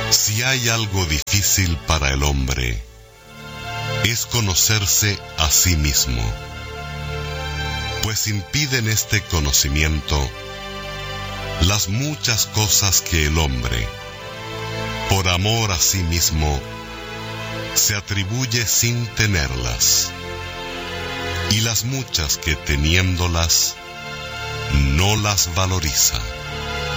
Si hay algo difícil para el hombre, es conocerse a sí mismo, pues impiden este conocimiento las muchas cosas que el hombre, por amor a sí mismo, se atribuye sin tenerlas, y las muchas que teniéndolas, no las valoriza.